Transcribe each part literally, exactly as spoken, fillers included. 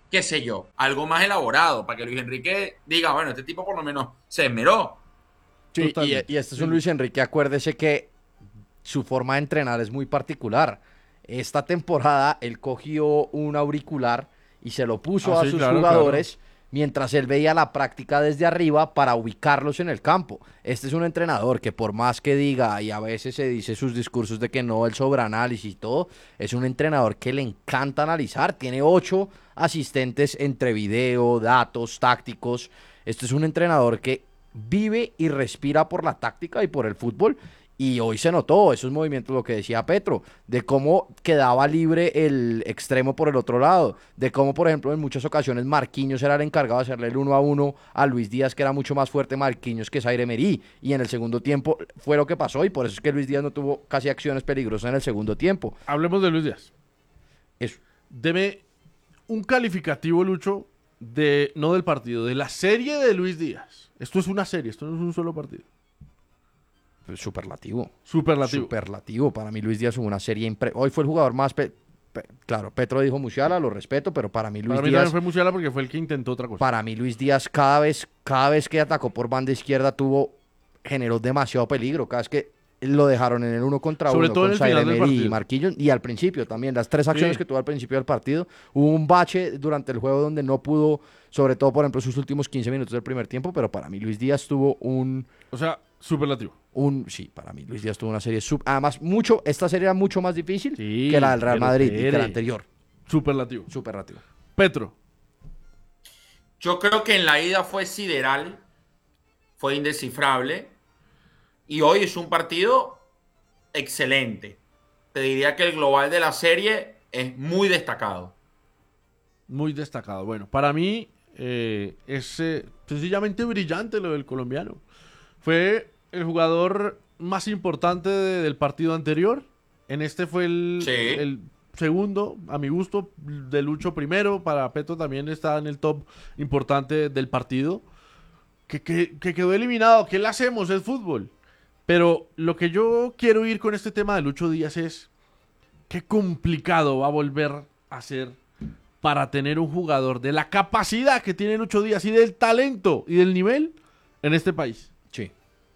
qué sé yo, algo más elaborado, para que Luis Enrique diga, bueno, este tipo por lo menos se esmeró. Sí, y, Totalmente. y este es Sí, un sí. Luis Enrique, acuérdese que su forma de entrenar es muy particular. Esta temporada él cogió un auricular y se lo Ah, puso a sí, sus claro, claro. jugadores mientras él veía la práctica desde arriba para ubicarlos en el campo. Este es un entrenador que por más que diga, y a veces se dice sus discursos de que no, el sobreanálisis y todo, es un entrenador que le encanta analizar. Tiene ocho asistentes entre video, datos, tácticos. Este es un entrenador que vive y respira por la táctica y por el fútbol. Y hoy se notó esos movimientos, lo que decía Petro, de cómo quedaba libre el extremo por el otro lado, de cómo, por ejemplo, en muchas ocasiones Marquinhos era el encargado de hacerle el uno a uno a Luis Díaz, que era mucho más fuerte Marquinhos que Zaire Emery. Y en el segundo tiempo fue lo que pasó, y por eso es que Luis Díaz no tuvo casi acciones peligrosas en el segundo tiempo. Hablemos de Luis Díaz. Eso, Deme un calificativo, Lucho, de no del partido, de la serie de Luis Díaz. Esto es una serie, esto no es un solo partido. superlativo. Superlativo. Superlativo. Para mí Luis Díaz hubo una serie impre... Hoy fue el jugador más... Pe... Pe... Claro, Petro dijo Musiala, lo respeto, pero para mí Luis Para mí Díaz... también fue Musiala porque fue el que intentó otra cosa. Para mí Luis Díaz cada vez, cada vez que atacó por banda izquierda tuvo, generó demasiado peligro. Cada vez que lo dejaron en el uno contra Sobre uno todo en con el Zaire final del Emery y partido. Marquinhos, y al principio también, las tres acciones Sí. que tuvo al principio del partido, hubo un bache durante el juego donde no pudo, sobre todo por ejemplo sus últimos quince minutos del primer tiempo, pero para mí Luis Díaz tuvo un, O sea, superlativo. un sí, para mí Luis Díaz tuvo una serie, sub, además mucho, esta serie era mucho más difícil Sí, que la del Real pero Madrid y que la espere. anterior, Superlativo. súper rápido. Petro. Yo creo que en la ida fue sideral, fue indescifrable, y hoy es un partido excelente. Te diría que el global de la serie es muy destacado. Muy destacado. Bueno, para mí eh, es eh, sencillamente brillante lo del colombiano. Fue el jugador más importante de- del partido anterior. En este fue el, Sí. el segundo, a mi gusto, de Lucho primero. Para Petro también está en el top importante del partido. Que, que- que quedó eliminado. ¿Qué le hacemos? Es fútbol. Pero lo que yo quiero ir con este tema de Lucho Díaz es qué complicado va a volver a ser para tener un jugador de la capacidad que tiene Lucho Díaz y del talento y del nivel en este país. Sí.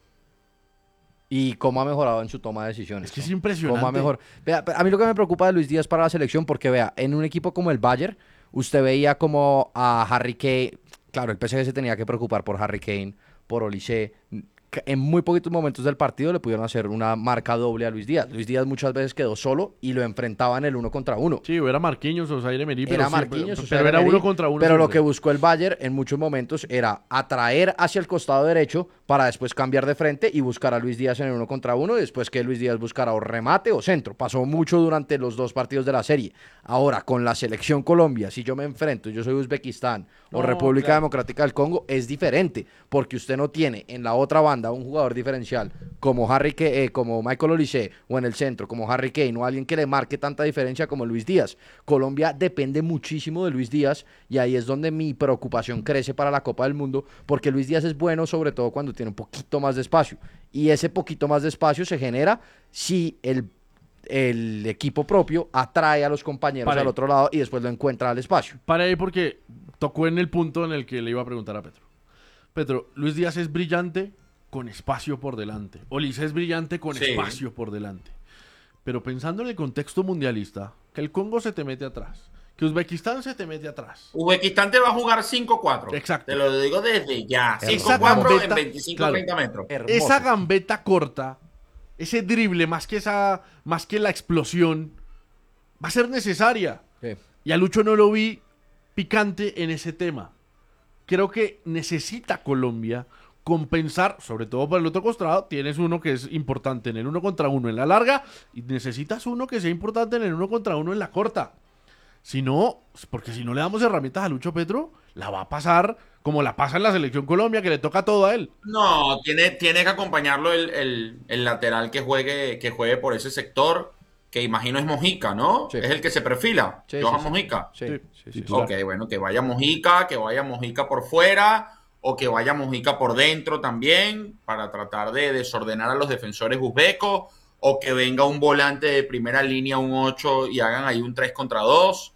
Y cómo ha mejorado en su toma de decisiones. Es que es ¿no? impresionante. Cómo ha mejor... Vea, a mí lo que me preocupa de Luis Díaz para la selección, porque vea, en un equipo como el Bayern, usted veía como a Harry Kane, claro, el P S G se tenía que preocupar por Harry Kane, por Olise. En muy poquitos momentos del partido le pudieron hacer una marca doble a Luis Díaz. Luis Díaz muchas veces quedó solo y lo enfrentaba en el uno contra uno. Sí, o era Marquinhos o Zaire Emery, pero, Era sí, Marquinhos, pero, o sea, pero era Emery, uno contra uno. pero lo siempre. que buscó el Bayern en muchos momentos era atraer hacia el costado derecho para después cambiar de frente y buscar a Luis Díaz en el uno contra uno y después que Luis Díaz buscara o remate o centro. Pasó mucho durante los dos partidos de la serie. Ahora, con la selección Colombia, si yo me enfrento, yo soy Uzbekistán o No, República claro. Democrática del Congo, es diferente, porque usted no tiene en la otra banda un jugador diferencial como Harry Ke- eh, como Michael Olise o en el centro como Harry Kane o alguien que le marque tanta diferencia como Luis Díaz. Colombia depende muchísimo de Luis Díaz y ahí es donde mi preocupación crece para la Copa del Mundo, porque Luis Díaz es bueno sobre todo cuando tiene un poquito más de espacio y ese poquito más de espacio se genera si el el equipo propio atrae a los compañeros Para al ahí. otro lado y después lo encuentra al espacio. Para ahí porque tocó en el punto en el que le iba a preguntar a Petro. Petro, Luis Díaz es brillante con espacio por delante. Olise es brillante con Sí. espacio por delante. Pero pensando en el contexto mundialista, que el Congo se te mete atrás, que Uzbekistán se te mete atrás. Uzbekistán te va a jugar cinco cuatro. Exacto. Te lo digo desde ya. Esa cinco cuatro en gambeta, veinticinco claro. treinta metros. Hermoso. Esa gambeta corta, ese drible, más que esa, más que la explosión, va a ser necesaria. Sí. Y a Lucho no lo vi picante en ese tema. Creo que necesita Colombia compensar, sobre todo por el otro costado. Tienes uno que es importante en el uno contra uno en la larga y necesitas uno que sea importante en el uno contra uno en la corta. Si no, porque si no le damos herramientas a Lucho Petro, la va a pasar como la pasa en la selección Colombia, que le toca todo a él. No, tiene, tiene que acompañarlo el, el- el lateral que juegue, que juegue por ese sector, que imagino es Mojica, ¿no? Sí. Es el que se perfila. Sí, Johan sí, sí. Mojica. Sí, Sí, sí, sí, sí. titular. Ok, bueno, que vaya Mojica, que vaya Mojica por fuera, o que vaya Mojica por dentro también, para tratar de desordenar a los defensores uzbecos, o que venga un volante de primera línea, un ocho, y hagan ahí un tres contra dos.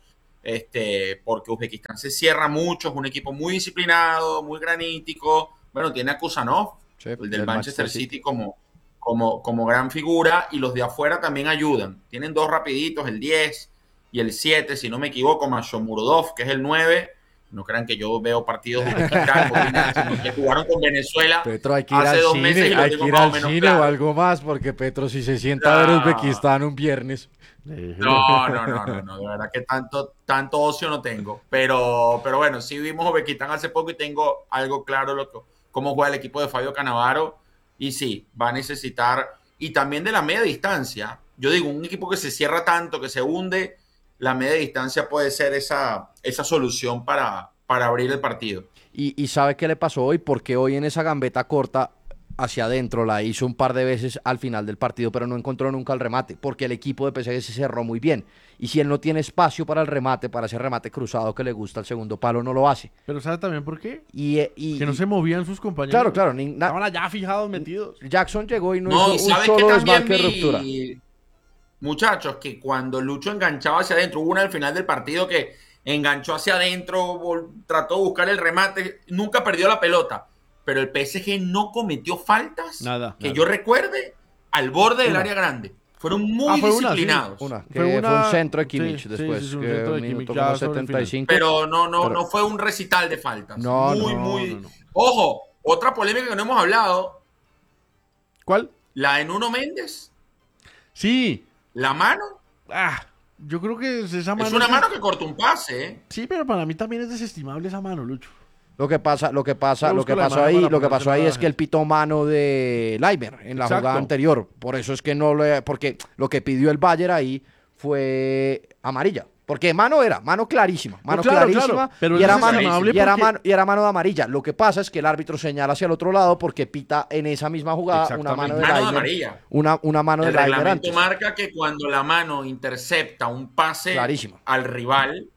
este, porque Uzbekistán se cierra mucho, es un equipo muy disciplinado, muy granítico. Bueno, tiene a Kusanov, Sí, el del del Manchester, Manchester City, como, como, como gran figura, y los de afuera también ayudan. Tienen dos rapiditos, el diez y el siete, si no me equivoco, más Shomurodov, que es el nueve. No crean que yo veo partidos de Uzbekistán, sino que jugaron con Venezuela Petro, hay que ir hace al dos cine, meses y lo hay tengo que ir más o al menos cine claro. o algo más, porque Petro si se sienta a ver No. Uzbekistán un viernes. No, no, no, no, no, de verdad que tanto, tanto ocio no tengo. Pero, pero bueno, sí vimos Uzbekistán hace poco y tengo algo claro lo que, cómo juega el equipo de Fabio Cannavaro. Y sí, va a necesitar, y también de la media distancia. Yo digo, un equipo que se cierra tanto, que se hunde, la media distancia puede ser esa, esa solución para, para abrir el partido. Y, y ¿sabe qué le pasó hoy? Porque hoy en esa gambeta corta hacia adentro la hizo un par de veces al final del partido, pero no encontró nunca el remate, porque el equipo de P S G se cerró muy bien. Y si él no tiene espacio para el remate, para ese remate cruzado que le gusta al segundo palo, no lo hace. Pero ¿sabe también por qué? Y, y- Que no y- se movían sus compañeros. Claro, claro. ni- na- Estaban allá fijados, metidos. Jackson llegó y no, No, y hizo un sabes que solo también desmarque de ruptura. vi, muchachos, que cuando Lucho enganchaba hacia adentro, hubo una al final del partido que enganchó hacia adentro, vol- trató de buscar el remate, nunca perdió la pelota, pero el P S G no cometió faltas Nada, que nada. yo recuerde al borde del Una. área grande. Fueron muy Ah, fue una, sí. disciplinados. Una, que Fue fue, una- un centro de sí, Kimmich sí, después, sí, sí, un que centro de minuto Kimmich como ya sobre el setenta y cinco. Pero no, no, Pero- no fue un recital de faltas. No, muy, no, muy. no, no. Ojo, otra polémica que no hemos hablado, ¿Cuál? la de Nuno Méndez, Sí. la mano. Ah, yo creo que es esa mano. Es una es- mano que corta un pase, ¿eh? Sí, pero para mí también es desestimable esa mano, Lucho. Lo que pasa, lo que pasa, Yo lo busco que la pasó imagen ahí, para lo que pasó ponérsela ahí a la es que él pitó mano de Leimer en la Exacto. jugada anterior. Por eso es que no le, porque lo que pidió el Bayern ahí fue amarilla. Porque mano era, mano clarísima, mano claro, clarísima, claro, pero y, es era mano, desestimable y, era porque- mano, y era mano de amarilla. Lo que pasa es que el árbitro señala hacia el otro lado porque pita en esa misma jugada una Exactamente. mano de Mano de Leimer, amarilla. una, una mano de El Leimer reglamento antes. marca que cuando la mano intercepta un pase Clarísimo. al rival,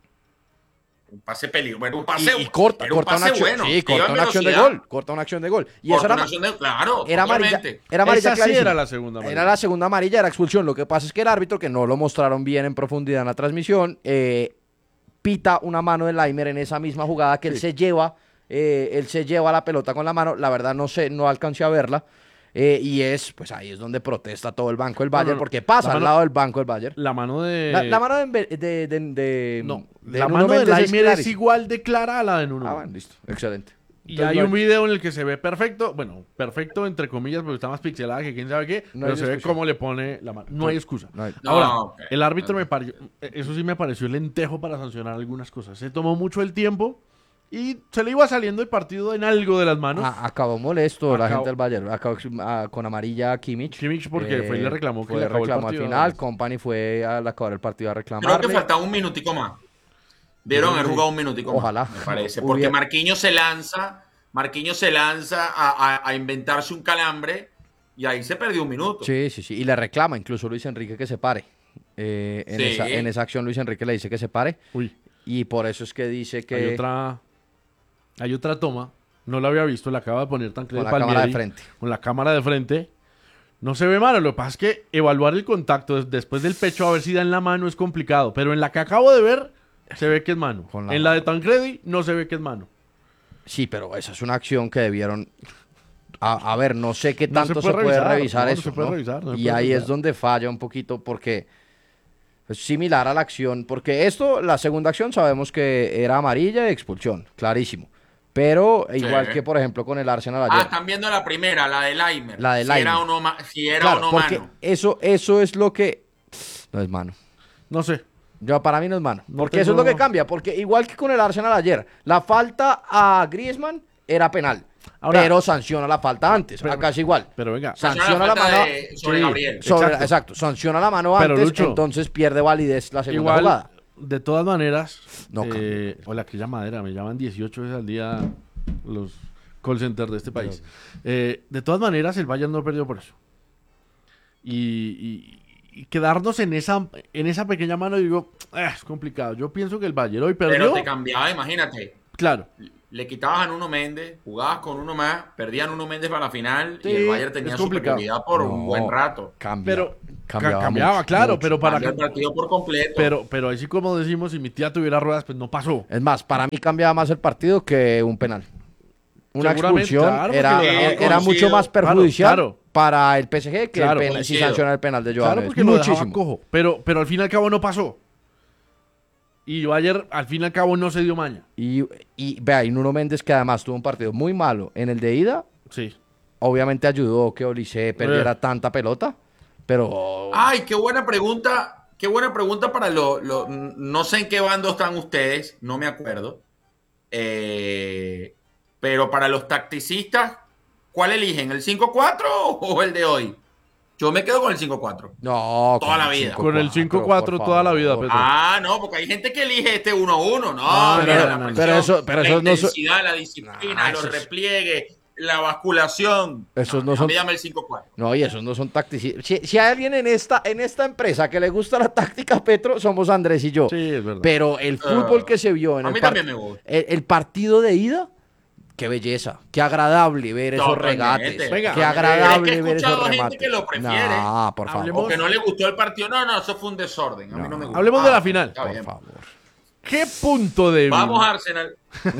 un pase peligroso, bueno, un pase, y, y corta, era un corta una pase acción, bueno, sí, que iba corta en una acción de velocidad, gol, corta una acción de gol. Y corta eso era, una acción de- claro, era amarilla, totalmente. era amarilla Esa sí clarísima. era la segunda amarilla. Era la segunda amarilla, era expulsión. Lo que pasa es que el árbitro, que no lo mostraron bien en profundidad en la transmisión, eh, pita una mano de Leimer en esa misma jugada que él Sí. se lleva, eh, él se lleva la pelota con la mano. La verdad no sé, no alcancé a verla. eh, y es, pues ahí es donde protesta todo el banco del Bayern, no, no. porque pasa La al mano- lado del banco del Bayern. La mano de. La, la mano de, de, de, de- No, de la Nuno mano de Méndez es Leimer es, clarísima. igual de clara a la de Nuno. Ah, bueno, listo, excelente. Y Entonces, hay no un video en el que se ve perfecto, bueno, perfecto entre comillas, porque está más pixelada que quién sabe qué, No pero hay se ve discusión. cómo le pone la mano. No hay excusa. no hay- No, Ahora, ok. el árbitro me pareció, eso sí me pareció lentejo para sancionar algunas cosas. Se tomó mucho el tiempo y se le iba saliendo el partido en algo de las manos. Ah, acabó molesto la Acabó- gente del Bayern, acabó ah, con amarilla a Kimmich. Kimmich porque fue y le reclamó que fue, le acabó el reclamó partido. al final, Company fue al acabar el partido a Creo reclamarle. que faltaba un minutico más. Dieron haber jugado un minutico Ojalá. más, me parece. Porque Hubiera- Marquinhos se lanza, Marquinhos se lanza a, a- a inventarse un calambre y ahí se perdió un minuto. Sí, sí, sí. Y le reclama incluso Luis Enrique que se pare. Eh, en, Sí. esa, en esa acción Luis Enrique le dice que se pare. Uy, Y por eso es que dice que... hay otra, hay otra toma, no la había visto, la acaba de poner tan Con la cámara de frente. Con la cámara de frente. No se ve malo, lo que pasa es que evaluar el contacto des- después del pecho a ver si da en la mano es complicado, pero en la que acabo de ver se ve que es mano. Con la en la de Tancredi no se ve que es mano. Sí, pero esa es una acción que debieron... A, a ver, no sé qué No se tanto puede se puede revisar, revisar, no, no eso. se puede ¿no? revisar, no se y puede ahí revisar. es donde falla un poquito porque es similar a la acción. Porque esto, la segunda acción sabemos que era amarilla y expulsión, clarísimo. Pero igual Sí. que, por ejemplo, con el Arsenal Ah, ayer. están viendo la primera, la de Leimer. La de Si Leimer. era o no, ma- si era Claro, o no porque mano. eso, eso es lo que... No es mano. No sé. Yo, para mí no es mano. No Porque eso es lo tengo- que cambia. Porque igual que con el Arsenal ayer, la falta a Griezmann era penal. Ahora- pero sanciona la falta antes. Pero- Acá es igual. Pero venga, Sanciona Sanciona la la falta mano. de- sobre Sí. Gabriel. sobre- Exacto. exacto. Sanciona la mano Pero, antes, Lucho, entonces pierde validez la segunda igual, jugada. de todas maneras, No eh, hola, aquella madera, me llaman dieciocho veces al día los call centers de este país. Eh, de todas maneras, el Bayern no perdió por eso. Y, y- y quedarnos en esa, en esa pequeña mano, digo, "Ah, es complicado. Yo pienso que el Bayern hoy perdió. Pero te cambiaba, imagínate. Claro, Le quitabas a Nuno Méndez, jugabas con uno más, perdían Nuno Méndez para la final Sí, y el Bayern tenía es complicado. superioridad por un No, buen rato. Cambia. pero cambiaba, cambiaba mucho, claro, mucho. pero para Cambia el partido por completo. pero, pero así como decimos, si mi tía tuviera ruedas, pues no pasó. Es más, para mí cambiaba más el partido que un penal. Una Seguramente, expulsión claro, porque era, lo dejaba- era coincido. mucho más Claro, perjudicial claro. para el P S G que Claro, el pena- si coincido. sanciona el penal de Joao Claro, Neves. porque lo dejaba Muchísimo. cojo. Pero, pero al fin y al cabo no pasó. Y Bayern al fin y al cabo no se dio maña. Y, y vea, y Nuno Méndez, que además tuvo un partido muy malo en el de ida, Sí. obviamente ayudó que Olise perdiera tanta pelota, pero Ay, qué buena pregunta. Qué buena pregunta para los... Lo, no sé en qué bando están ustedes, no me acuerdo. Eh, pero para los tacticistas, ¿cuál eligen? ¿El cinco cuatro o el de hoy? Yo me quedo con el cinco cuatro. no, Toda con la el vida. cinco Con el cuatro, cinco cuatro por toda la vida, favor. Pedro. Ah, no, porque hay gente que elige este uno uno, ¿no? Ah, mira, no, la no, no. presión, Pero eso- pero la eso no so- intensidad, la disciplina, Ah, los esos- repliegues, la basculación. Esos no a son- mí dame el cinco cuatro. No, y esos no son tacticistas. Si, si hay alguien en esta, en esta empresa que le gusta la táctica, Petro, somos Andrés y yo. Sí, es verdad. Pero el fútbol que se vio en a el, mí par- también me gusta. el, el partido de ida, qué belleza, qué agradable ver esos Totalmente. regates. Venga, qué es que he agradable he ver esos escuchado gente remates. que lo prefiere. No, por favor. Hablemos- O que no le gustó el partido. No, no, eso fue un desorden. A mí no, me gustó. Hablemos de Ah, la final. está Por bien. favor. ¿Qué punto débil? Vamos Arsenal.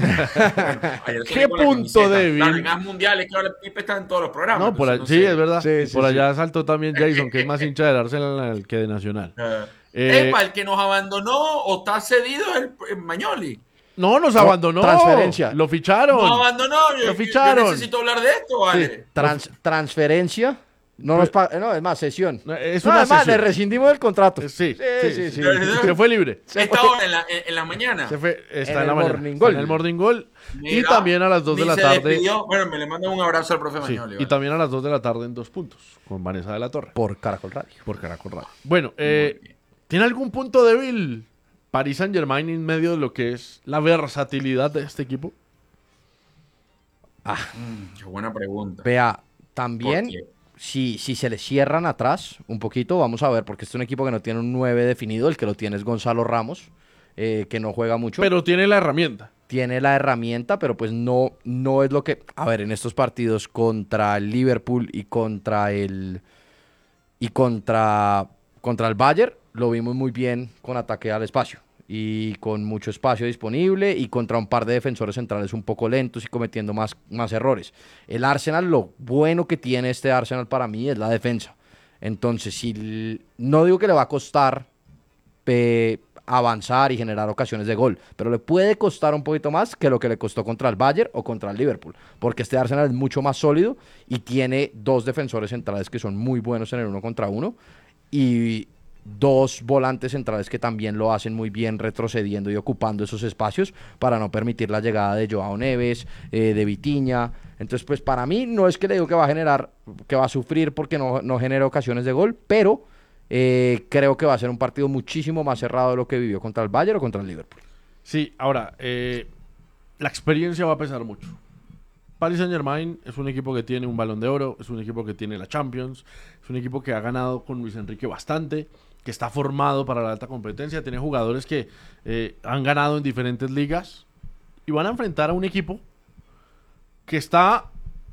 Ayer ¿Qué salí con la punto camiseta. débil? Las ligas mundiales que ahora Pipe está en todos los programas. No, por ahí- entonces sí, sé. es verdad. Sí, Y sí, por sí. allá saltó también Jason, que es más hincha del Arsenal que de Nacional. Eh, Eh, Epa, el que nos abandonó o está cedido es el, el Mañoli. No, nos No, abandonó. transferencia. Lo ficharon. Nos abandonó. Yo, Lo yo- ficharon. yo necesito hablar de esto, ¿vale? Trans- transferencia. No, nos pa- no, es más, sesión. No, es no, una además, sesión. le rescindimos el contrato. Sí, sí, sí. sí. Se fue libre. Esta hora en la, en, en la mañana. Se fue, está En en, el la mañana. Morning Está Goal. en el Morning Goal. Y Mira, también a las dos de ni la se tarde. despidió. Bueno, me le mando un abrazo al profe Sí, Mañoli. y ¿vale? también a las dos de la tarde en Dos Puntos, con Vanessa de la Torre, Por Caracol Radio. por Caracol Radio. Bueno, eh, ¿tiene algún punto débil Paris Saint Germain en medio de lo que es la versatilidad de este equipo? Mm, qué buena pregunta. Vea, también, ¿Por qué? si, si se le cierran atrás un poquito, vamos a ver, porque este es un equipo que no tiene un nueve definido, el que lo tiene es Gonzalo Ramos, eh, que no juega mucho. Pero tiene la herramienta. Tiene la herramienta, pero pues no, no es lo que... A ver, en estos partidos contra el Liverpool y contra el... Y contra, contra el Bayern, lo vimos muy bien con ataque al espacio. Y con mucho espacio disponible y contra un par de defensores centrales un poco lentos y cometiendo más, más errores. El Arsenal, lo bueno que tiene este Arsenal para mí es la defensa. Entonces, si l- no digo que le va a costar eh, avanzar y generar ocasiones de gol, pero le puede costar un poquito más que lo que le costó contra el Bayern o contra el Liverpool, porque este Arsenal es mucho más sólido y tiene dos defensores centrales que son muy buenos en el uno contra uno y dos volantes centrales que también lo hacen muy bien retrocediendo y ocupando esos espacios para no permitir la llegada de Joao Neves, eh, de Vitinha. Entonces, pues para mí no es que le digo que va a generar, que va a sufrir porque no, no genera ocasiones de gol, pero eh, creo que va a ser un partido muchísimo más cerrado de lo que vivió contra el Bayern o contra el Liverpool. Sí, ahora, eh, la experiencia va a pesar mucho. Paris Saint Germain es un equipo que tiene un Balón de Oro, es un equipo que tiene la Champions, es un equipo que ha ganado con Luis Enrique bastante, que está formado para la alta competencia, tiene jugadores que eh, han ganado en diferentes ligas y van a enfrentar a un equipo que está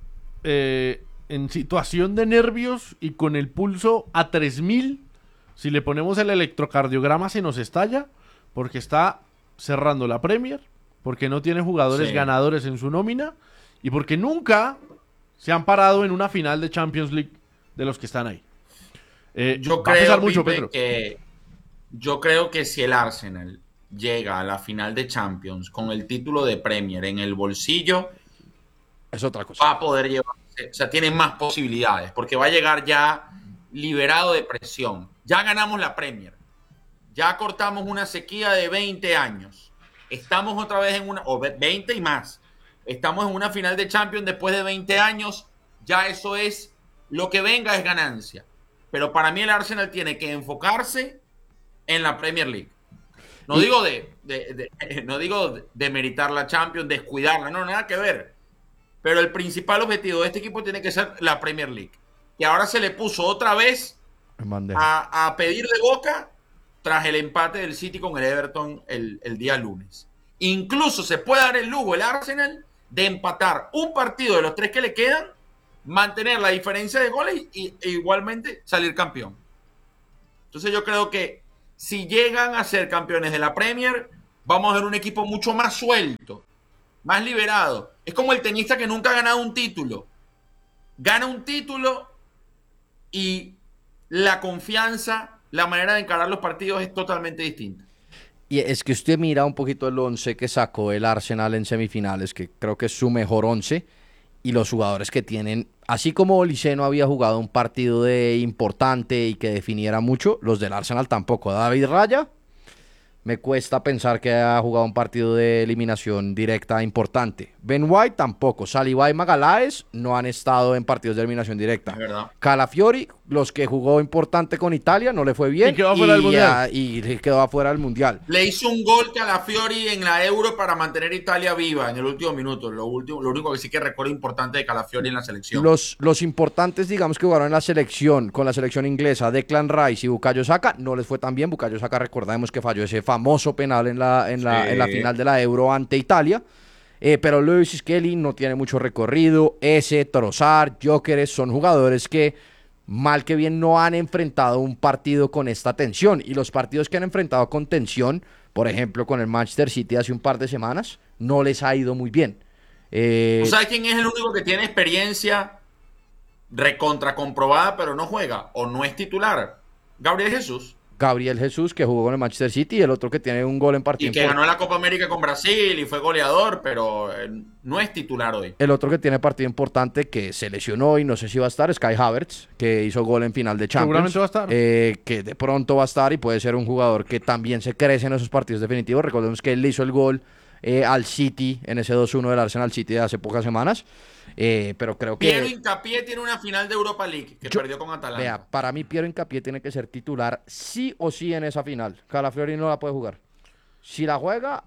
eh, en situación de nervios y con el pulso a tres mil. Si le ponemos el electrocardiograma se nos estalla porque está cerrando la Premier, porque no tiene jugadores Sí. ganadores en su nómina y porque nunca se han parado en una final de Champions League de los que están ahí. Eh, Yo va a pesar creo, mucho, Pipe, Pedro. que yo creo que si el Arsenal llega a la final de Champions con el título de Premier en el bolsillo, Es otra cosa. va a poder llevarse, o sea, tiene más posibilidades, porque va a llegar ya liberado de presión. Ya ganamos la Premier, ya cortamos una sequía de veinte años, estamos otra vez en una, o veinte y más, estamos en una final de Champions después de veinte años, ya eso es, lo que venga es ganancia. Pero para mí el Arsenal tiene que enfocarse en la Premier League. No Y- digo de, de- de- no digo de, de meritar la Champions, descuidarla, no, nada que ver. Pero el principal objetivo de este equipo tiene que ser la Premier League. Y ahora se le puso otra vez En bandeja. a, a pedir de boca tras el empate del City con el Everton el, el día lunes. Incluso se puede dar el lujo el Arsenal de empatar un partido de los tres que le quedan, mantener la diferencia de goles y, e igualmente salir campeón. Entonces yo creo que si llegan a ser campeones de la Premier, vamos a ver un equipo mucho más suelto, más liberado. Es como el tenista que nunca ha ganado un título. Gana un título y la confianza, la manera de encarar los partidos es totalmente distinta. Y es que usted mira un poquito el once que sacó el Arsenal en semifinales, que creo que es su mejor once, y los jugadores que tienen, así como Olise no había jugado un partido de importante y que definiera mucho, los del Arsenal tampoco. David Raya, me cuesta pensar que haya jugado un partido de eliminación directa importante. Ben White tampoco. Saliba y Magaláes no han estado en partidos de eliminación directa. Es verdad. Calafiori, los que jugó importante con Italia, no le fue bien. Y quedó afuera del Mundial. ah, y quedó afuera del Mundial. Le hizo un gol Calafiori en la Euro para mantener a Italia viva en el último minuto. Lo, último, lo único que sí que recuerdo importante de Calafiori en la selección. Los, los importantes, digamos, que jugaron en la selección, con la selección inglesa, Declan Rice y Bukayo Saka, no les fue tan bien. Bukayo Saka, recordemos que falló ese famoso penal en la, en la, Sí. en la final de la Euro ante Italia. Eh, pero Lewis Skelly no tiene mucho recorrido. Ese, Trossard, Gyökeres son jugadores que, mal que bien, no han enfrentado un partido con esta tensión. Y los partidos que han enfrentado con tensión, por ejemplo, con el Manchester City hace un par de semanas, no les ha ido muy bien. Eh, ¿Tú sabes quién es el único que tiene experiencia recontra comprobada pero no juega o no es titular? Gabriel Jesús. Gabriel Jesús, que jugó con el Manchester City, y el otro que tiene un gol en partido. Y que ganó la Copa América con Brasil y fue goleador, pero eh, no es titular hoy. El otro que tiene partido importante, que se lesionó y no sé si va a estar, es Kai Havertz, que hizo gol en final de Champions. Seguramente va a estar. Eh, que de pronto va a estar y puede ser un jugador que también se crece en esos partidos definitivos. Recordemos que él le hizo el gol eh, al City en ese dos uno del Arsenal City de hace pocas semanas. Eh, pero creo que... Piero Hincapié tiene una final de Europa League que Yo- perdió con Atalanta. Vea, para mí Piero Hincapié tiene que ser titular sí o sí en esa final. Calafiori no la puede jugar. Si la juega,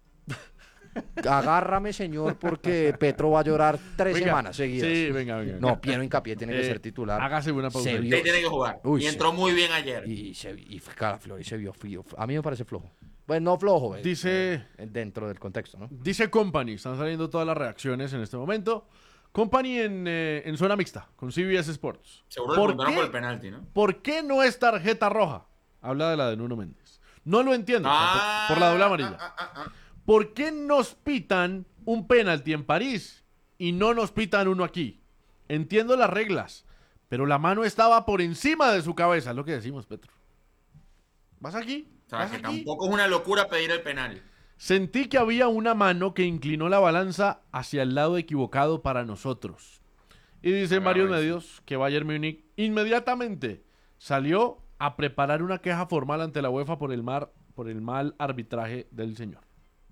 agárrame, señor, porque Petro va a llorar tres Venga, semanas seguidas. Sí, venga, venga. No, Piero Hincapié tiene que Eh, ser titular. Hágase una pausa. Se ahí. vio- Sí, tiene que jugar. Uy, y sí. entró muy bien ayer. Y, se, y Calafiori se vio frío. A mí me parece flojo. Pues no flojo, eh, Dice- eh, dentro del contexto, ¿no? Dice Company, están saliendo todas las reacciones en este momento. Company en, eh, en zona mixta, con C B S Sports. Seguro le ¿Por preguntaron qué, por el penalti, ¿no? ¿Por qué no es tarjeta roja? Habla de la de Nuno Méndez. No lo entiendo, o sea, Ah, por, por la doble amarilla. ah, ah, ah. ¿Por qué nos pitan un penalti en París y no nos pitan uno aquí? Entiendo las reglas, pero la mano estaba por encima de su cabeza, es lo que decimos, Petro. ¿Vas aquí? O sea, ¿Vas que aquí? tampoco es una locura pedir el penal. Sentí que había una mano que inclinó la balanza hacia el lado equivocado para nosotros. Y dicen Ah, varios sí. medios que Bayern Múnich inmediatamente salió a preparar una queja formal ante la UEFA por el, mar, por el mal arbitraje del señor.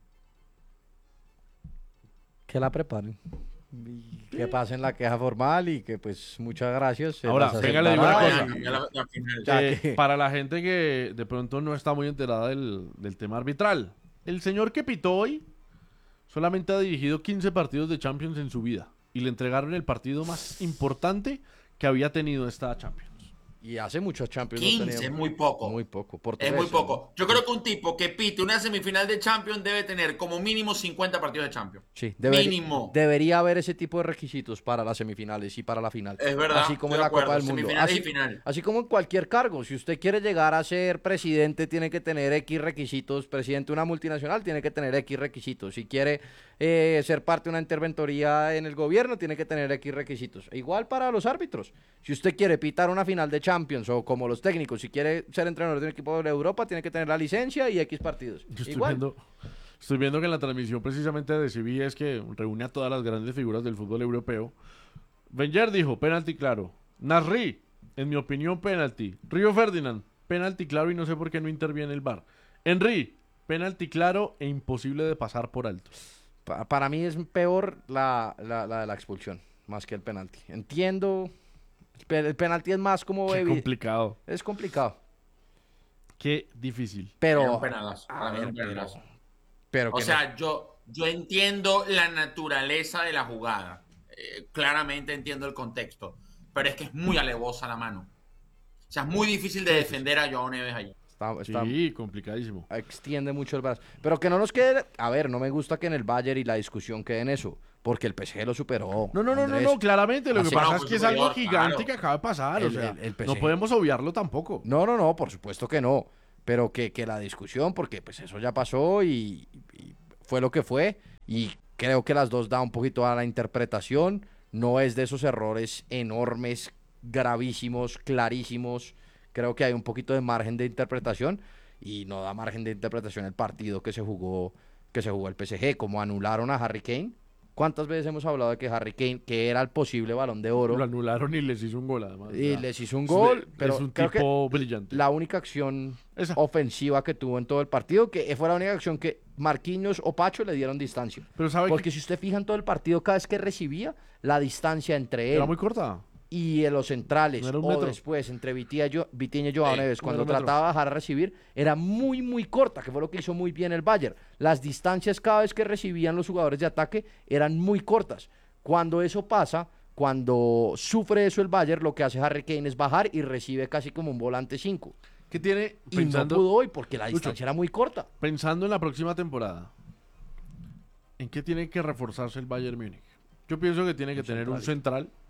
Que la preparen. Y que pasen la queja formal y que, pues, muchas gracias. se Ahora, las venga, le digo aceptará. una Ah, cosa. ya, ya la- la final. Ya Eh, que- para la gente que de pronto no está muy enterada del, del tema arbitral, el señor que pitó hoy solamente ha dirigido quince partidos de Champions en su vida y le entregaron el partido más importante que había tenido esta Champions. Y hace muchos Champions. no quince, tenía- es muy poco. Muy poco. Es portugués, muy ¿no? poco. Yo creo que un tipo que pite una semifinal de Champions debe tener como mínimo cincuenta partidos de Champions. Sí, deber- Mínimo. Debería haber ese tipo de requisitos para las semifinales y para la final. Es verdad, Así como estoy en la de acuerdo, Copa del Mundo. semifinales Así, y final. así como en cualquier cargo. Si usted quiere llegar a ser presidente, tiene que tener X requisitos. Presidente de una multinacional tiene que tener X requisitos. Si quiere eh, ser parte de una interventoría en el gobierno, tiene que tener X requisitos. E igual para los árbitros. Si usted quiere pitar una final de Champions o como los técnicos, si quiere ser entrenador de un equipo de Europa, tiene que tener la licencia y X partidos. Yo estoy Igual. viendo, estoy viendo que en la transmisión precisamente de C B S que reúne a todas las grandes figuras del fútbol europeo. Wenger dijo, penalti claro. Nasri, en mi opinión, penalti. Río Ferdinand, penalti claro y no sé por qué no interviene el V A R. Henry, penalti claro e imposible de pasar por alto. Pa- Para mí es peor la, la, la de la expulsión, más que el penalti. Entiendo, pero el penalti es más como... Qué evi- complicado. es complicado, Qué difícil. pero... Era un penalazo, a para mí era ver, un pero, penalazo. pero O que sea, yo, yo entiendo la naturaleza de la jugada. Eh, claramente entiendo el contexto. Pero es que es muy alevosa la mano. O sea, es muy difícil de defender a Joao Neves allí. no, está, está- Sí, complicadísimo. extiende mucho el brazo. Pero que no nos quede... A ver, no me gusta que en el Bayern y la discusión quede en eso. porque el P S G lo superó. No, no, no, no, Andrés. no, claramente. Lo que Así- pasa No, es pues que es algo superior, gigante claro. que acaba de pasar. o El- sea, el- el no P S G. podemos obviarlo tampoco. No, no, no, por supuesto que no. Pero que, que la discusión, porque pues eso ya pasó y, y fue lo que fue. Y creo que las dos da un poquito a la interpretación. No es de esos errores enormes, gravísimos, clarísimos. Creo que hay un poquito de margen de interpretación. Y no da margen de interpretación el partido que se jugó, que se jugó el P S G. Como anularon a Harry Kane. ¿Cuántas veces hemos hablado de que Harry Kane, que era el posible Balón de Oro, Lo anularon y les hizo un gol, además. y o sea, les hizo un es gol? un- Pero es un creo que tipo brillante. la única acción Esa. ofensiva que tuvo en todo el partido, que fue la única acción que Marquinhos o Pacho le dieron distancia. Pero sabe Porque que si usted fija en todo el partido, cada vez que recibía, la distancia entre él era muy corta. y en los centrales, No era un o metro. después entre Vitinha y, Jo- Vitinha y Joao Sí, Neves, no cuando era un metro. trataba de bajar a recibir, era muy, muy corta, que fue lo que hizo muy bien el Bayern. Las distancias cada vez que recibían los jugadores de ataque eran muy cortas. Cuando eso pasa, cuando sufre eso el Bayern, lo que hace Harry Kane es bajar y recibe casi como un volante cinco. ¿Qué tiene Y pensando, no pudo hoy porque la Lucho. distancia era muy corta. pensando en la próxima temporada? ¿En qué tiene que reforzarse el Bayern Múnich? Yo pienso que tiene que Un tener un central. central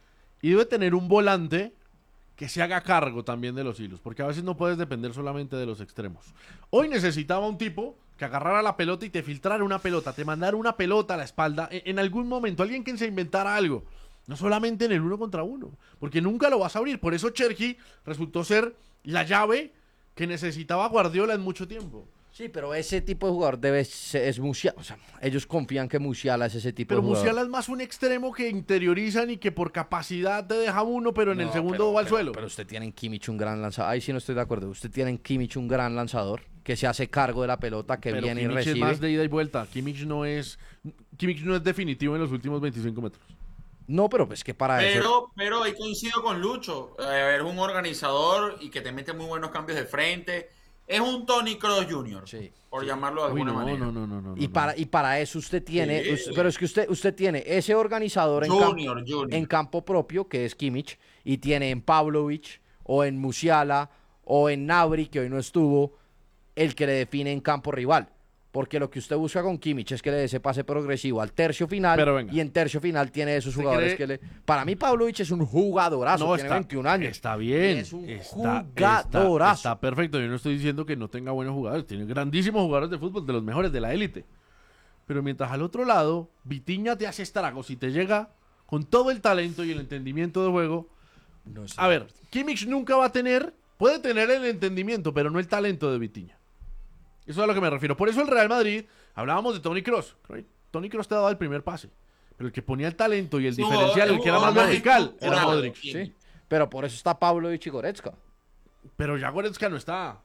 y debe tener un volante que se haga cargo también de los hilos, porque a veces no puedes depender solamente de los extremos. Hoy necesitaba un tipo que agarrara la pelota y te filtrara una pelota, te mandara una pelota a la espalda en, en algún momento, alguien que se inventara algo, no solamente en el uno contra uno, porque nunca lo vas a abrir. Por eso Cherky resultó ser la llave que necesitaba Guardiola en mucho tiempo. Sí, pero ese tipo de jugador debe ser, es Musiala. O sea, ellos confían que Musiala es ese tipo Pero de jugador. Musiala es más un extremo que interiorizan y que por capacidad te deja uno, pero en el No, segundo pero- va al pero- suelo. Pero usted tiene en Kimmich un gran lanzador. Ahí sí no estoy de acuerdo. Usted tiene en Kimmich un gran lanzador que se hace cargo de la pelota, que Pero viene y Kimmich es recibe. más de ida y vuelta. Kimmich no es Kimmich no es definitivo en los últimos veinticinco metros. No, pero pues que para eso. Pero, pero ahí coincido con Lucho. Eh, es un organizador y que te mete muy buenos cambios de frente. Es un Tony Kroos junior, Sí, por sí. llamarlo de Uy, alguna no, manera. no, no, no, no, Y no. para, y para eso usted tiene. Sí. us- pero es que usted, usted tiene ese organizador en, Junior, campo, Junior. en campo propio, que es Kimmich, y tiene en Pavlovic, o en Musiala, o en Nabri, que hoy no estuvo, el que le define en campo rival. Porque lo que usted busca con Kimmich es que le dé ese pase progresivo al tercio final, Pero venga. y en tercio final tiene esos ¿Usted jugadores cree- que le... Para mí Pavlovic es un jugadorazo, No, tiene está, veintiún años. Está bien. Es un está, jugadorazo. está- está perfecto. Yo no estoy diciendo que no tenga buenos jugadores. Tiene grandísimos jugadores de fútbol, de los mejores, de la élite. Pero mientras al otro lado, Vitinha te hace estragos y te llega con todo el talento y el entendimiento de juego. No sé. A ver, Kimmich nunca va a tener, puede tener el entendimiento, pero no el talento de Vitinha. Eso es a lo que me refiero. Por eso el Real Madrid, hablábamos de Toni Kroos. Toni Kroos te daba el primer pase. Pero el que ponía el talento y el Es un diferencial, jugador- el que era es un más jugador vertical, más era estructurado, Modric. sí. Sí, pero por eso está Pavlovic y Goretzka. Pero ya Goretzka no está.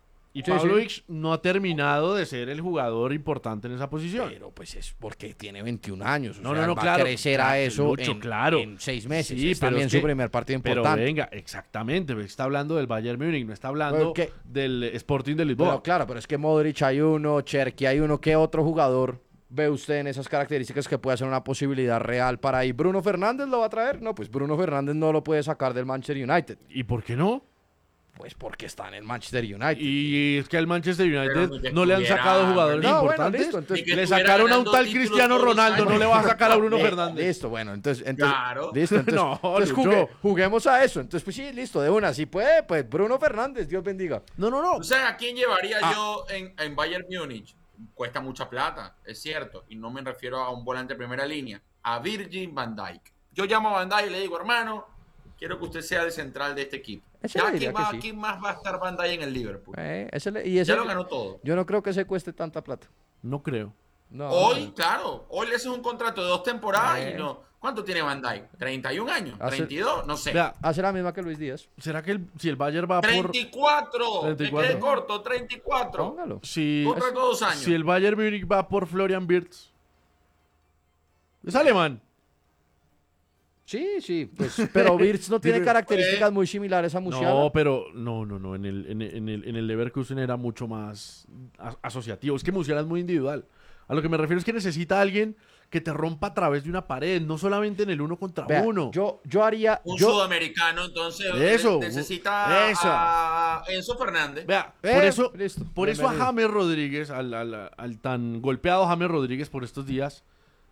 Y Sí, Pavlovic no ha terminado de ser el jugador importante en esa posición. Pero pues es porque tiene veintiún años. O No, sea, no, no, va claro, a crecer a claro, eso Lucho, en, claro. en seis meses. Sí, es pero también es su que- primer partido Pero importante. venga, exactamente. Está hablando del Bayern Múnich, no está hablando Pero que- del Sporting de Lisboa. Pero claro, pero es que Modric hay uno, Cherky hay uno. ¿Qué otro jugador ve usted en esas características que puede ser una posibilidad real para ahí? ¿Bruno Fernández lo va a traer? No, pues Bruno Fernández no lo puede sacar del Manchester United. ¿Y por qué no? Pues porque está en el Manchester United. Y es que al Manchester Pero United ni que no le han estuviera- sacado jugadores No, bueno, importantes. listo, entonces- Ni que le estuviera sacaron a un ganando tal títulos Cristiano todos los Ronaldo, no años. le vas a sacar a Bruno Eh, Fernández. Listo, bueno, entonces, entonces Claro. listo, entonces, No, entonces Lucho. jugue- juguemos a eso. Entonces, pues sí, listo, de una, si puede, pues Bruno Fernández, Dios bendiga. No, no, no. O sea, ¿a quién llevaría Ah. yo en, en Bayern Múnich? Cuesta mucha plata, es cierto. Y no me refiero a un volante de primera línea. A Virgil van Dijk. Yo llamo a Van Dijk y le digo, hermano, quiero que usted sea el central de este equipo. Ese Ya, le diría ¿quién, va, que sí. quién más va a estar Van Dijk en el Liverpool? Eh, ese le- y ese- Ya lo ganó todo. Yo no creo que se cueste tanta plata. No creo. No, Hoy, claro, hoy le haces un contrato de dos temporadas Eh. y no. ¿Cuánto tiene Van Dijk? ¿treinta y un años? Hace- ¿treinta y dos? No sé. Vea, hace la misma que Luis Díaz. ¿será que el- si el Bayern va por... treinta y cuatro. treinta y Me cuatro. quedé corto, treinta y cuatro. Póngalo. Si, Contrato de dos años. si el Bayern Múnich va por Florian Wirtz. Es alemán. Sí, sí, pues, pero Wirtz no tiene Mire, características muy similares a Musiala. No, pero no, no, no. En el, en el, en el, en el Leverkusen era mucho más a- asociativo. Es que Musiala es muy individual. A lo que me refiero es que necesita a alguien que te rompa a través de una pared, no solamente en el uno contra Vea, uno. yo, yo haría. Un yo, sudamericano, entonces Eso, necesita eso. a Enzo Fernández. Vea, Eh, por eso, listo, por eso a bienvenido. James Rodríguez, al, al- al tan golpeado James Rodríguez por estos días,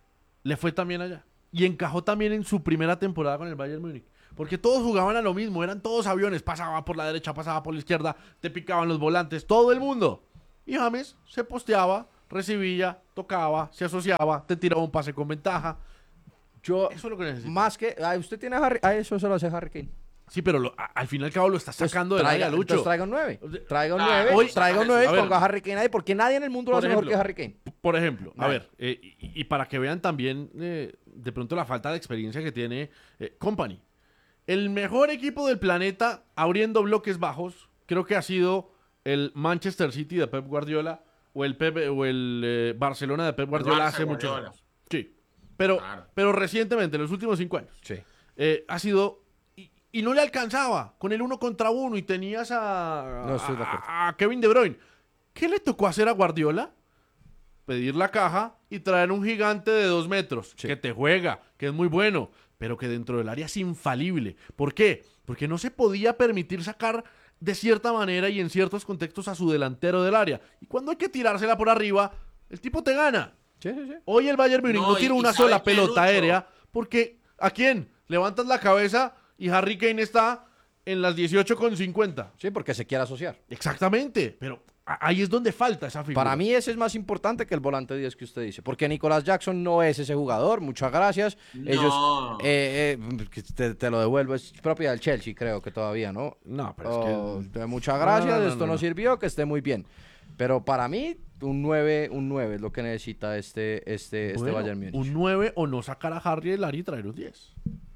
le fue también allá. Y encajó también en su primera temporada con el Bayern Múnich. Porque todos jugaban a lo mismo, eran todos aviones, pasaba por la derecha, pasaba por la izquierda, te picaban los volantes, todo el mundo. Y James se posteaba, recibía, tocaba, se asociaba, te tiraba un pase con ventaja. Yo, Eso es lo que necesita. más que, ah, usted tiene a Harry, ah, eso se lo hace Harry Kane. Sí, pero lo- a- al fin y al cabo lo está sacando de traiga, la Lucho. entonces traiga un nueve. Traiga un Ah, nueve, hoy- traiga un nueve a y ver. ponga a Harry Kane ahí, porque nadie en el mundo lo Por hace mejor que ejemplo, Harry Kane. Por ejemplo, a Vale. ver, eh, y, y para que vean también eh, de pronto la falta de experiencia que tiene eh, Company. El mejor equipo del planeta abriendo bloques bajos, creo que ha sido el Manchester City de Pep Guardiola o el, Pep- o el eh, Barcelona de Pep Guardiola Barça hace muchos Guardiola. años. Sí, pero, Claro. pero recientemente, en los últimos cinco años, Sí. eh, ha sido... Y, y no le alcanzaba con el uno contra uno y tenías a, No estoy de acuerdo. a, a Kevin De Bruyne. ¿Qué le tocó hacer a Guardiola? Pedir la caja y traer un gigante de dos metros Sí. que te juega, que es muy bueno, pero que dentro del área es infalible. ¿Por qué? Porque no se podía permitir sacar de cierta manera y en ciertos contextos a su delantero del área. Y cuando hay que tirársela por arriba, el tipo te gana. Sí, sí, sí. Hoy el Bayern Múnich no, No, y- tiene y una ¿sabe sola qué, pelota Lucho? aérea porque ¿a quién? Levantas la cabeza y Harry Kane está en las dieciocho con cincuenta. Sí, porque se quiere asociar. Exactamente, pero a- ahí es donde falta esa figura. Para mí ese es más importante que el volante diez que usted dice, porque Nicolás Jackson no es ese jugador, muchas gracias. No. Ellos, eh, eh, que te, te lo devuelvo, es propiedad del Chelsea, creo que todavía, ¿no? No, pero Oh, es que... de muchas gracias, No, no, no, esto no, no, no. sirvió, que esté muy bien. Pero para mí, un nueve, un nueve es lo que necesita este, este, este Bueno, Bayern Múnich. un nueve o no sacar a Harry del área y traer un diez.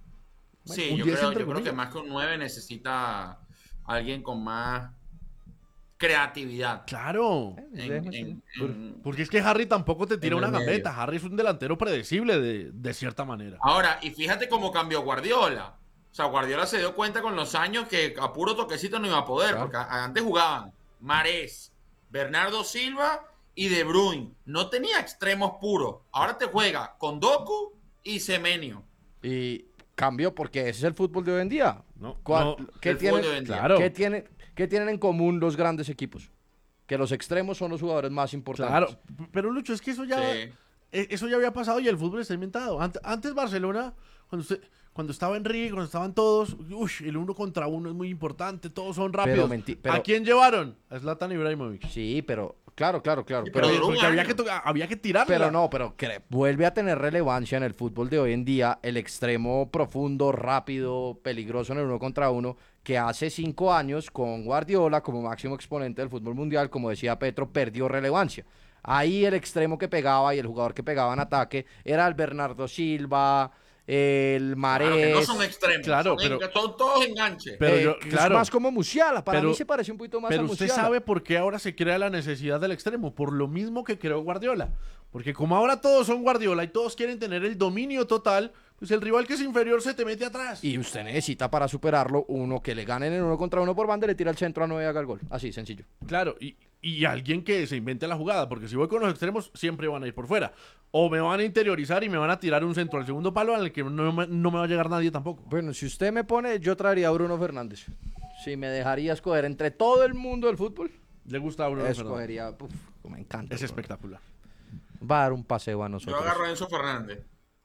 Sí, un yo diez creo, entre yo creo que comillas. más que un nueve necesita alguien con más creatividad. Claro. Eh, En- déjame en- así. en- Porque es que Harry tampoco te tira En una el medio. gambeta. Harry es un delantero predecible de, de cierta manera. Ahora, y fíjate cómo cambió Guardiola. O sea, Guardiola se dio cuenta con los años que a puro toquecito no iba a poder, Claro. porque a- antes jugaban Marés, Bernardo Silva y De Bruyne. No tenía extremos puros. Ahora te juega con Doku y Semenyo. Y cambió porque ese es el fútbol de hoy en día. No, ¿Cuál- no, ¿qué, el tienen, fútbol de hoy en día. Claro. ¿qué, tienen, ¿Qué tienen en común los grandes equipos? Que los extremos son los jugadores más importantes. Claro, p- pero Lucho, es que eso ya, Sí. eh, eso ya había pasado y el fútbol está inventado. Ant- Antes Barcelona, cuando usted, cuando estaba Enrique, cuando estaban todos, uy, el uno contra uno es muy importante, todos son rápidos. menti- pero- ¿A quién llevaron? A Zlatan Ibrahimovic. Sí, pero claro, claro, claro. Sí, pero, pero duró un Porque había año. que, to- había que tirarla. pero no, pero que vuelve a tener relevancia en el fútbol de hoy en día el extremo profundo, rápido, peligroso en el uno contra uno, que hace cinco años con Guardiola como máximo exponente del fútbol mundial, como decía Petro, perdió relevancia. Ahí el extremo que pegaba y el jugador que pegaba en ataque era el Bernardo Silva, el Claro, que Marés. no son extremos. Claro, son, pero- enga- son todos enganches. Pero eh, yo- que claro. Es más como Musiala, para Pero- mí se parece un poquito más Pero a usted Musiala. sabe por qué ahora se crea la necesidad del extremo, por lo mismo que creó Guardiola. Porque como ahora todos son Guardiola y todos quieren tener el dominio total, pues el rival que es inferior se te mete atrás. Y usted necesita para superarlo uno que le gane en el uno contra uno por banda y le tira el centro a nueve y haga el gol. Así, sencillo. Claro, y, y alguien que se invente la jugada, porque si voy con los extremos siempre van a ir por fuera. O me van a interiorizar y me van a tirar un centro al segundo palo al que no me, no me va a llegar nadie tampoco. Bueno, si usted me pone, yo traería a Bruno Fernández. Si me dejaría escoger entre todo el mundo del fútbol, Le gusta a Bruno Fernández. escogería. Uf, me encanta. Es Bruno. espectacular. Va a dar un paseo a Yo nosotros. agarro a Enzo Fernández.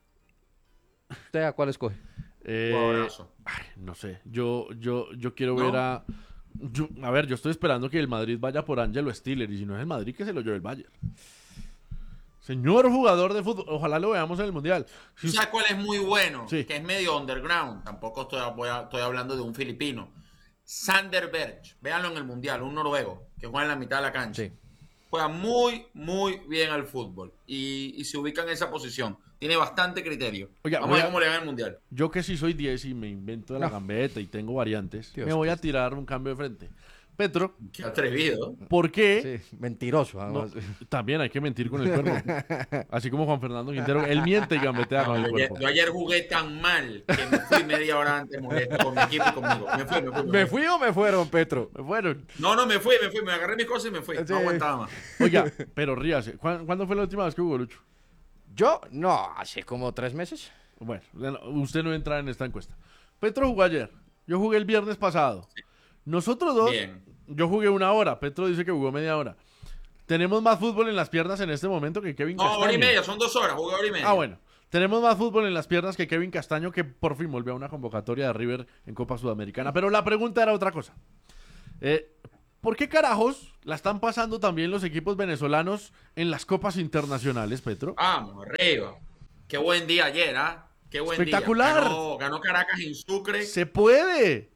¿Usted a cuál escoge? Eh, Jugadorazo. ay, no sé, yo, yo, yo quiero ¿No? ver a... yo- a ver, yo estoy esperando que el Madrid vaya por Ángelo Stiller y si no es el Madrid, que se lo lleve el Bayern. Señor jugador de fútbol, ojalá lo veamos en el Mundial. Si ¿Sabes cuál es muy bueno? Sí. Que es medio underground. Tampoco estoy, voy a- estoy hablando de un filipino. Sander Berge. Véanlo en el Mundial. Un noruego que juega en la mitad de la cancha. Sí. Juega muy, muy bien al fútbol. Y, y se ubica en esa posición. Tiene bastante criterio. Oiga, Vamos voy a ver a- cómo le va en el Mundial. Yo que sí soy diez y me invento de la No. gambeta y tengo variantes, Dios me voy a tirar un cambio de frente. Petro, Qué atrevido. ¿por qué? Sí, mentiroso. No, Además. también hay que mentir con el cuerpo. Así como Juan Fernando Quintero, él miente y gambetea No, con yo, el ayer, cuerpo. yo ayer jugué tan mal que me fui media hora antes molesto con mi equipo y conmigo. Me fui, me fui. ¿Me fui o me fueron, Petro? Me fueron. No, no, me fui, me fui. Me agarré mis cosas y me fui. Sí. No aguantaba más. Oiga, pero ríase. ¿Cuándo, cuándo fue la última vez que jugó Lucho? Yo, no, hace como tres meses. Bueno, usted no entra en esta encuesta. Petro jugó ayer. Yo jugué el viernes pasado. Nosotros dos, Bien. yo jugué una hora. Petro dice que jugó media hora. Tenemos más fútbol en las piernas en este momento que Kevin No, Castaño. hora y media, son dos horas. Jugué hora y media. Ah, bueno. Tenemos más fútbol en las piernas que Kevin Castaño, que por fin volvió a una convocatoria de River en Copa Sudamericana. Pero la pregunta era otra cosa. Eh, ¿Por qué carajos la están pasando también los equipos venezolanos en las copas internacionales, Petro? Vamos, arriba. Qué buen día ayer, ¿ah? Qué buen Espectacular. día. Ganó, ganó Caracas en Sucre. ¡Se puede!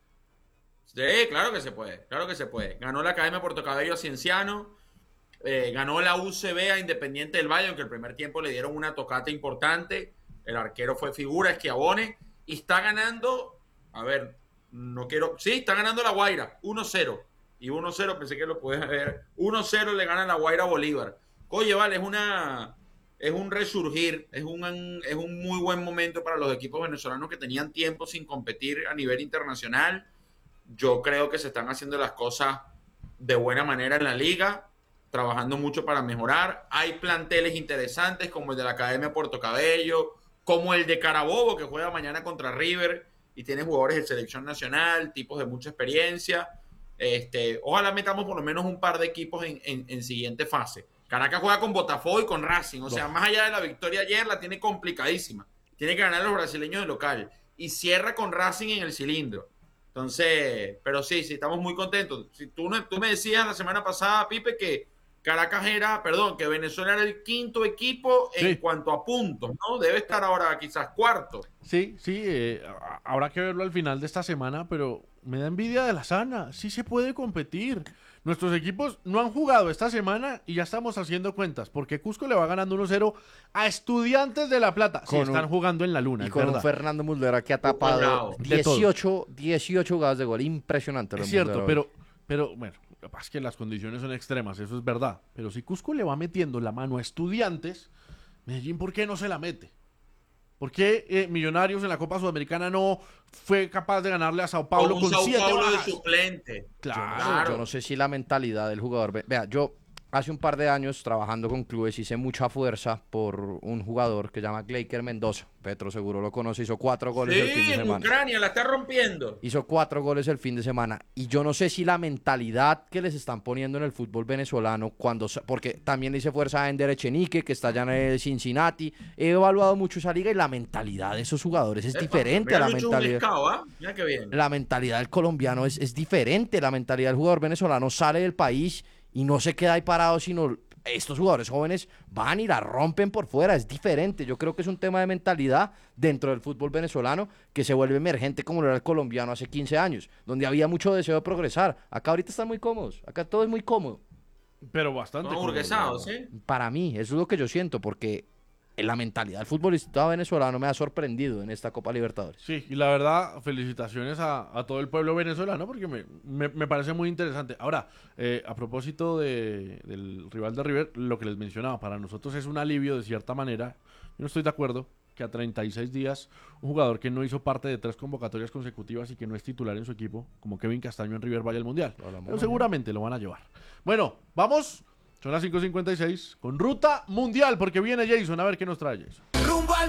Sí, claro que se puede, claro que se puede. Ganó la Academia Puerto Cabello a Cienciano, eh, ganó la U C B a Independiente del Valle, aunque el primer tiempo le dieron una tocata importante. El arquero fue figura, Schiavone, y está ganando, a ver, no quiero, sí, está ganando la Guaira, uno cero. Y uno cero, pensé que lo podías ver. uno cero le gana la Guaira a Bolívar. Oye, vale, es una... Es un resurgir, es un, es un muy buen momento para los equipos venezolanos que tenían tiempo sin competir a nivel internacional. Yo creo que se están haciendo las cosas de buena manera en la liga, trabajando mucho para mejorar. Hay planteles interesantes como el de la Academia Puerto Cabello, como el de Carabobo, que juega mañana contra River y tiene jugadores de selección nacional, tipos de mucha experiencia. Este, ojalá metamos por lo menos un par de equipos en, en, en siguiente fase. Caracas juega con Botafogo y con Racing, o sea, más allá de la victoria ayer, la tiene complicadísima. Tiene que ganar a los brasileños de local y cierra con Racing en el cilindro. Entonces, pero sí, sí, estamos muy contentos. Si tú, no, tú me decías la semana pasada, Pipe, que Caracas era, perdón, que Venezuela era el quinto equipo en Sí. cuanto a puntos, ¿no? Debe estar ahora quizás cuarto. Sí, sí, eh, habrá que verlo al final de esta semana, pero me da envidia de la sana. Sí se puede competir. Nuestros equipos no han jugado esta semana y ya estamos haciendo cuentas, porque Cusco le va ganando uno cero a Estudiantes de La Plata. Sí, Con están un- jugando en la luna, Y es con un verdad. Fernando Muslera que ha tapado Bravo. De todo. dieciocho, dieciocho jugadas de gol. Impresionante. lo Es de cierto, Muslera pero, hoy. pero bueno, lo que pasa es que las condiciones son extremas, eso es verdad. Pero si Cusco le va metiendo la mano a Estudiantes, Medellín, ¿por qué no se la mete? ¿Por qué eh, Millonarios en la Copa Sudamericana no fue capaz de ganarle a Sao Paulo Con con, un Sao siete Paulo de bajas? suplente. Claro. Claro. Yo no sé si la mentalidad del jugador. ve- Vea, yo hace un par de años trabajando con clubes hice mucha fuerza por un jugador que se llama Gleiker Mendoza. Petro seguro lo conoce, hizo cuatro goles el fin Sí, de en semana. Ucrania la está rompiendo. Hizo cuatro goles el fin de semana. Y yo no sé si la mentalidad que les están poniendo en el fútbol venezolano, cuando sa- porque también le hice fuerza a Ender Echenique, que está allá en el Cincinnati. He evaluado mucho esa liga y la mentalidad de esos jugadores es Epa, diferente mira, a la Lucho, un mentalidad. escao, ¿ah? Mira qué bien. La mentalidad del colombiano es, es diferente. La mentalidad del jugador venezolano sale del país y no se queda ahí parado, sino estos jugadores jóvenes van y la rompen por fuera. Es diferente. Yo creo que es un tema de mentalidad dentro del fútbol venezolano que se vuelve emergente como lo era el colombiano hace quince años, donde había mucho deseo de progresar. Acá ahorita están muy cómodos. Acá todo es muy cómodo. Pero bastante. Son cómodo, burguesados, la verdad. ¿sí? Para mí, eso es lo que yo siento, porque la mentalidad del futbolista venezolano me ha sorprendido en esta Copa Libertadores. Sí, y la verdad, felicitaciones a, a todo el pueblo venezolano porque me, me- me parece muy interesante. Ahora, eh, a propósito de- del rival de River, lo que les mencionaba, para nosotros es un alivio de cierta manera. Yo no estoy de acuerdo que a treinta y seis días un jugador que no hizo parte de tres convocatorias consecutivas y que no es titular en su equipo, como Kevin Castaño en River, vaya al Mundial. Pero seguramente lo van a llevar. Bueno, vamos. Son las cinco cincuenta y seis con Ruta Mundial porque viene Jason a ver qué nos trae Jason.